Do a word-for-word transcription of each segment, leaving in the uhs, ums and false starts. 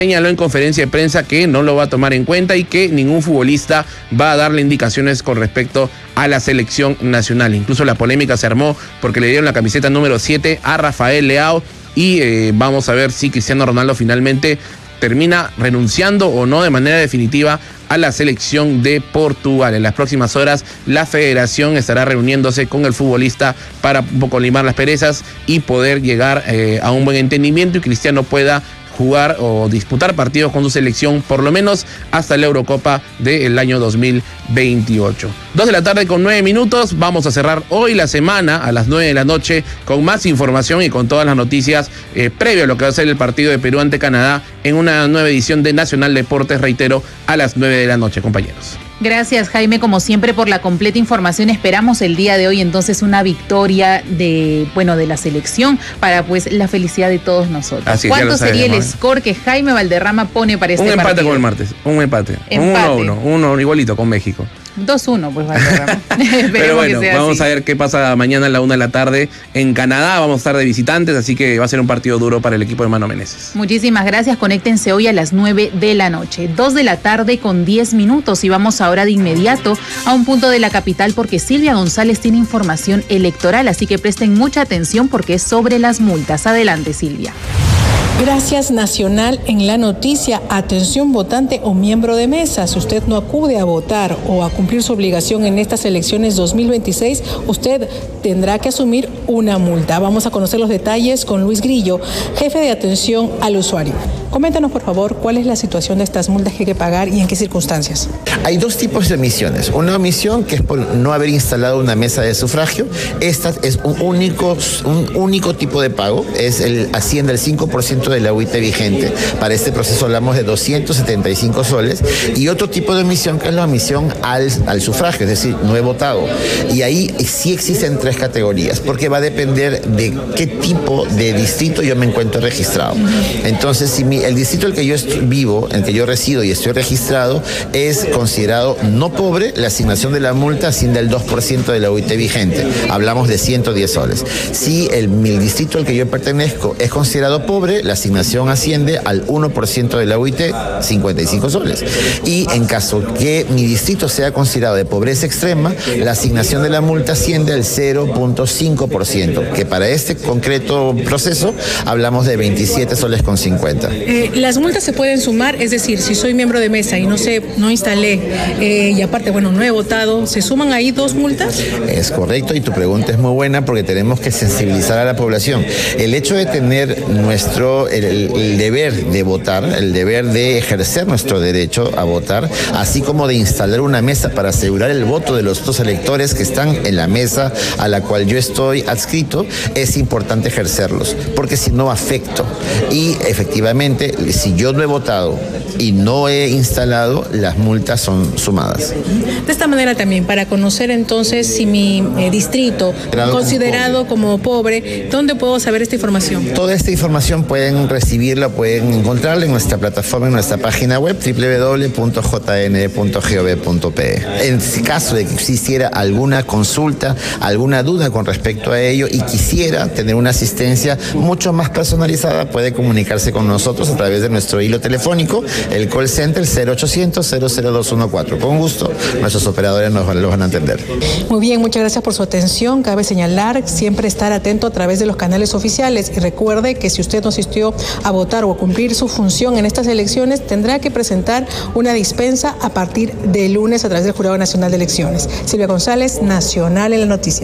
Señaló en conferencia de prensa que no lo va a tomar en cuenta y que ningún futbolista va a darle indicaciones con respecto a la selección nacional. Incluso la polémica se armó porque le dieron la camiseta número siete a Rafael Leao y eh, vamos a ver si Cristiano Ronaldo finalmente termina renunciando o no de manera definitiva a la selección de Portugal. En las próximas horas la federación estará reuniéndose con el futbolista para un poco limar las perezas y poder llegar eh, a un buen entendimiento y Cristiano pueda jugar o disputar partidos con su selección por lo menos hasta la Eurocopa del año dos mil veintiocho. Dos de la tarde con nueve minutos, vamos a cerrar hoy la semana a las nueve de la noche con más información y con todas las noticias eh, previo a lo que va a ser el partido de Perú ante Canadá en una nueva edición de Nacional Deportes, reitero, a las nueve de la noche, compañeros. Gracias, Jaime, como siempre, por la completa información. Esperamos el día de hoy entonces una victoria de, bueno, de la selección para pues la felicidad de todos nosotros. Así es, ¿Cuánto sería el ¿eh? score que Jaime Valderrama pone para este partido? Un empate partido? con el martes, un empate. Empate. uno a uno, uno igualito con México. dos uno, pues Valderrama. Pero bueno, que sea vamos así. a ver qué pasa mañana a la una de la tarde en Canadá. Vamos a estar de visitantes, así que va a ser un partido duro para el equipo de Mano Meneses. Muchísimas gracias. Conéctense hoy a las nueve de la noche. dos de la tarde con diez minutos y vamos ahora de inmediato a un punto de la capital porque Silvia González tiene información electoral, así que presten mucha atención porque es sobre las multas. Adelante, Silvia. Gracias, Nacional. En la noticia, atención votante o miembro de mesa. Si usted no acude a votar o a cumplir su obligación en estas elecciones dos mil veintiséis, usted tendrá que asumir una multa. Vamos a conocer los detalles con Luis Grillo, jefe de atención al usuario. Coméntanos, por favor, cuál es la situación de estas multas que hay que pagar y en qué circunstancias. Hay dos tipos de omisiones. Una omisión que es por no haber instalado una mesa de sufragio. Esta es un único, un único tipo de pago. Es el asciende al cinco por ciento de la U I T vigente. Para este proceso hablamos de doscientos setenta y cinco soles. Y otro tipo de omisión que es la omisión al, al sufragio, es decir, no he votado. Y ahí sí existen tres categorías, porque va a depender de qué tipo de distrito yo me encuentro registrado. Entonces, si mi, el distrito en el que yo vivo, en el que yo resido y estoy registrado, es considerado no pobre, la asignación de la multa asciende al dos por ciento de la U I T vigente. Hablamos de ciento diez soles. Si el, el distrito al que yo pertenezco es considerado pobre, la asignación asciende al uno por ciento de la U I T, cincuenta y cinco soles. Y en caso que mi distrito sea considerado de pobreza extrema, la asignación de la multa asciende al cero punto cinco por ciento, que para este concreto proceso hablamos de veintisiete soles con cincuenta. Eh, las multas se pueden sumar, es decir, si soy miembro de mesa y no sé, no instalé eh, y aparte, bueno, no he votado, ¿se suman ahí dos multas? Es correcto y tu pregunta es muy buena porque tenemos que sensibilizar a la población. El hecho de tener nuestro El, el deber de votar, el deber de ejercer nuestro derecho a votar, así como de instalar una mesa para asegurar el voto de los dos electores que están en la mesa a la cual yo estoy adscrito, es importante ejercerlos, porque si no afecto. Y efectivamente, si yo no he votado y no he instalado, las multas son sumadas. De esta manera también, para conocer entonces si mi eh, distrito, Considerado considerado como pobre. como pobre, ¿dónde puedo saber esta información? Toda esta información pueden recibirla, pueden encontrarla en nuestra plataforma, en nuestra página web, doble u doble u doble u punto j n punto gov punto p e. En caso de que existiera alguna consulta, alguna duda con respecto a ello y quisiera tener una asistencia mucho más personalizada, puede comunicarse con nosotros a través de nuestro hilo telefónico, el call center cero ochocientos, cero cero dos uno cuatro. Con gusto, nuestros operadores nos los van a atender. Muy bien, muchas gracias por su atención. Cabe señalar siempre estar atento a través de los canales oficiales y recuerde que si usted no asistió a votar o a cumplir su función en estas elecciones, tendrá que presentar una dispensa a partir de lunes a través del Jurado Nacional de Elecciones. Silvia González, Nacional en la Noticia.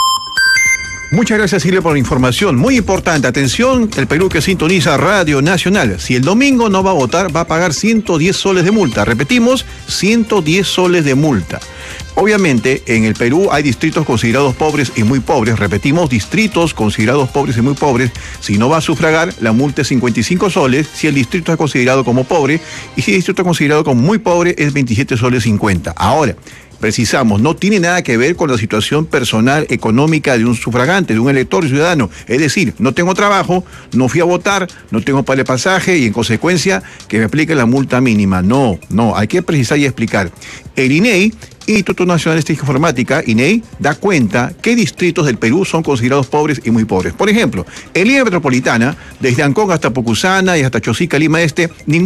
Muchas gracias, Silvia, por la información. Muy importante, atención, el Perú que sintoniza Radio Nacional. Si el domingo no va a votar, va a pagar ciento diez soles de multa. Repetimos, ciento diez soles de multa. Obviamente, en el Perú hay distritos considerados pobres y muy pobres. Repetimos, distritos considerados pobres y muy pobres. Si no va a sufragar, la multa es cincuenta y cinco soles si el distrito es considerado como pobre. Y si el distrito es considerado como muy pobre, es veintisiete soles cincuenta. Ahora, precisamos, no tiene nada que ver con la situación personal, económica de un sufragante, de un elector ciudadano. Es decir, no tengo trabajo, no fui a votar, no tengo para el pasaje y en consecuencia que me aplique la multa mínima. No, no, hay que precisar y explicar. El I N E I, Instituto Nacional de Estadística Informática, I N E I, da cuenta qué distritos del Perú son considerados pobres y muy pobres. Por ejemplo, en línea metropolitana, desde Ancón hasta Pocusana y hasta Chosica, Lima Este, ningún